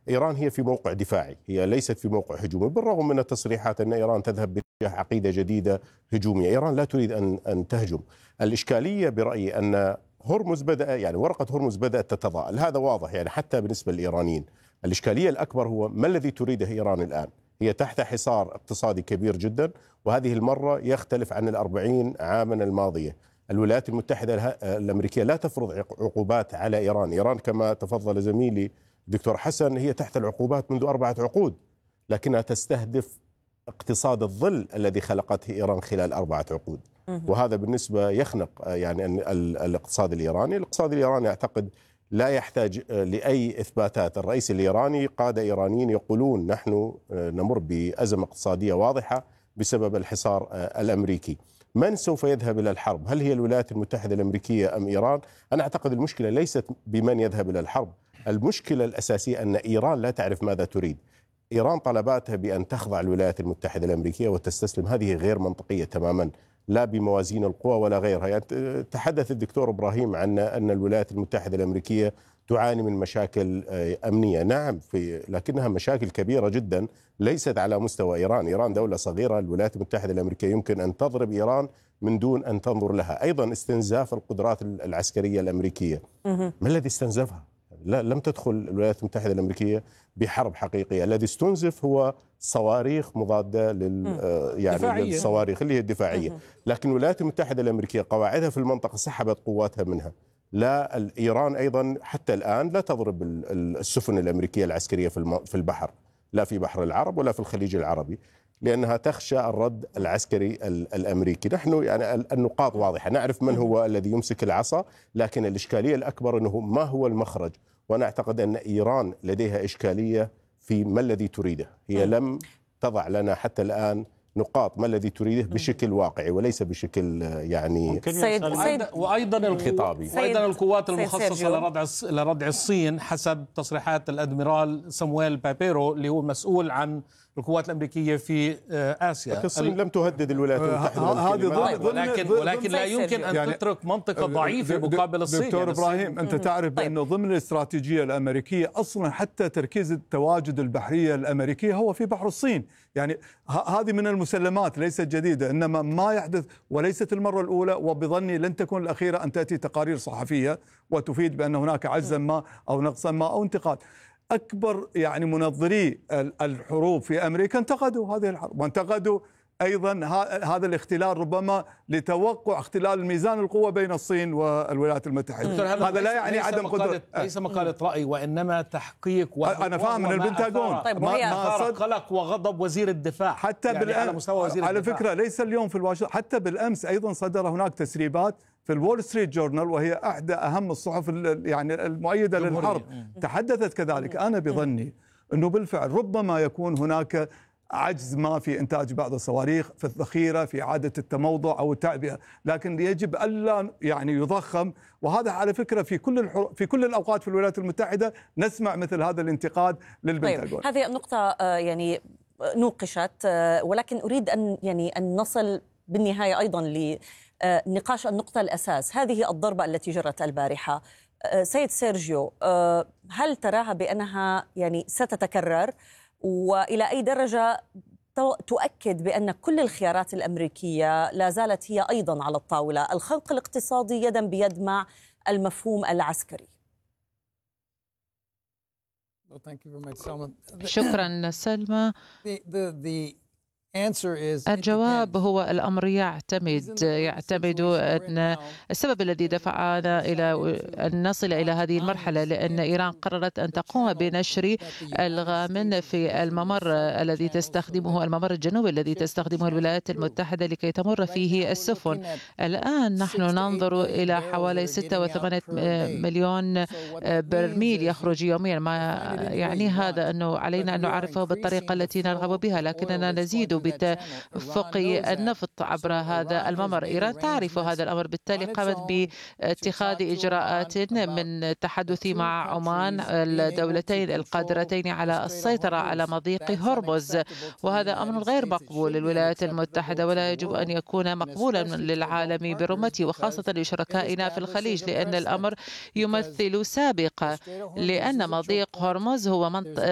إيران هي في موقع دفاعي، هي ليست في موقع هجومي، بالرغم من التصريحات أن إيران تذهب باتجاه عقيدة جديدة هجومية. إيران لا تريد أن تهجم. الإشكالية برأيي أن هرمز بدأ، يعني ورقة هرمز بدأت تتضاءل، هذا واضح يعني حتى بالنسبة للإيرانيين. الإشكالية الأكبر هو ما الذي تريده إيران الآن؟ هي تحت حصار اقتصادي كبير جدا، وهذه المرة يختلف عن 40 عاما الماضية. الولايات المتحدة الأمريكية لا تفرض عقوبات على إيران. إيران كما تفضل زميلي دكتور حسن هي تحت العقوبات منذ 4 عقود، لكنها تستهدف اقتصاد الظل الذي خلقته إيران خلال 4 عقود. وهذا بالنسبة يخنق يعني الاقتصاد الإيراني. الاقتصاد الإيراني أعتقد لا يحتاج لأي إثباتات. الرئيس الإيراني، قادة إيرانيين يقولون نحن نمر بأزمة اقتصادية واضحة بسبب الحصار الأمريكي. من سوف يذهب إلى الحرب؟ هل هي الولايات المتحدة الأمريكية أم إيران؟ أنا أعتقد المشكلة ليست بمن يذهب إلى الحرب، المشكلة الأساسية أن إيران لا تعرف ماذا تريد. إيران طلباتها بأن تخضع الولايات المتحدة الأمريكية وتستسلم، هذه غير منطقية تماما، لا بموازين القوى ولا غيرها. يعني تحدث الدكتور إبراهيم عن أن الولايات المتحدة الأمريكية تعاني من مشاكل أمنية، نعم، لكنها مشاكل كبيرة جدا ليست على مستوى إيران. إيران دولة صغيرة، الولايات المتحدة الأمريكية يمكن أن تضرب إيران من دون أن تنظر لها. أيضا استنزاف القدرات العسكرية الأمريكية، ما الذي استنزفها؟ لم تدخل الولايات المتحدة الأمريكية بحرب حقيقية. الذي استنزف هو صواريخ مضادة للصواريخ اللي هي الدفاعية. لكن الولايات المتحدة الأمريكية قواعدها في المنطقة سحبت قواتها منها. لا، إيران أيضا حتى الآن لا تضرب السفن الأمريكية العسكرية في البحر، لا في بحر العرب ولا في الخليج العربي، لأنها تخشى الرد العسكري الأمريكي. نحن يعني النقاط واضحة، نعرف من هو الذي يمسك العصا، لكن الإشكالية الأكبر أنه ما هو المخرج. وأنا أعتقد أن إيران لديها إشكالية في ما الذي تريده. هي لم تضع لنا حتى الآن نقاط ما الذي تريده بشكل واقعي وليس بشكل يعني وأيضا القوات المخصصة لردع الصين حسب تصريحات الأدميرال سامويل بابيرو اللي هو مسؤول عن القوات الأمريكية في آسيا. الصين لم تهدد الولايات المتحدة، ولكن لا يمكن أن يعني تترك منطقة ضعيفة مقابل الصين. دكتور إبراهيم، أنت تعرف بأنه ضمن الاستراتيجية الأمريكية أصلا حتى تركيز التواجد البحرية الأمريكية هو في بحر الصين. يعني هذه من المسلمات ليست جديدة، إنما ما يحدث وليست المرة الأولى، وبظني لن تكون الأخيرة أن تأتي تقارير صحفية وتفيد بأن هناك عجزا ما أو نقصا ما أو انتقاد. أكبر يعني منظري الحروب في أمريكا انتقدوا هذه الحرب، وانتقدوا أيضا هذا الاختلال ربما لتوقع اختلال ميزان القوة بين الصين والولايات المتحدة. هذا لا يعني عدم قدرة، ليس مقالة رأي وإنما تحقيق. أنا فاهم من البنتاغون. ما قلق وغضب وزير الدفاع حتى يعني على مستوى وزير الدفاع. على فكرة ليس اليوم في الواشنطن، حتى بالأمس أيضا صدر هناك تسريبات في الول ستريت جورنال، وهي أحدى أهم الصحف يعني المؤيدة للحرب، تحدثت كذلك. أنا بظني أنه بالفعل ربما يكون هناك عجز ما في إنتاج بعض الصواريخ، في الذخيرة، في إعادة التموضع أو التعبئة، لكن يجب ألا يعني يضخم. وهذا على فكرة في كل الأوقات في الولايات المتحدة نسمع مثل هذا الانتقاد للبنتاغون. طيب، هذه النقطة يعني نوقشت، ولكن أريد أن نصل بالنهاية أيضا لنقاش النقطة الأساس، هذه الضربة التي جرت البارحة. سيد سيرجيو، هل تراها بأنها يعني ستتكرر؟ وإلى أي درجة تؤكد بأن كل الخيارات الأمريكية لا زالت هي أيضا على الطاولة، الخنق الاقتصادي يدا بيد مع المفهوم العسكري؟ شكرا سلمى. الجواب هو الأمر يعتمد أن السبب الذي دفعنا إلى أن نصل إلى هذه المرحلة لأن إيران قررت أن تقوم بنشر الغام في الممر الذي تستخدمه، الممر الجنوبي الذي تستخدمه الولايات المتحدة لكي تمر فيه السفن. الآن نحن ننظر إلى حوالي 6 و8 مليون برميل يخرج يوميا، ما يعني هذا أنه علينا أن نعرفه بالطريقة التي نرغب بها، لكننا نزيد بتدفق النفط عبر هذا الممر. إيران تعرف هذا الأمر، بالتالي قامت باتخاذ إجراءات من التحدث مع عمان، الدولتين القادرتين على السيطرة على مضيق هرمز، وهذا أمر غير مقبول للولايات المتحدة ولا يجب أن يكون مقبولا للعالم برمته، وخاصة لشركائنا في الخليج، لأن الأمر يمثل سابقة، لأن مضيق هرمز هو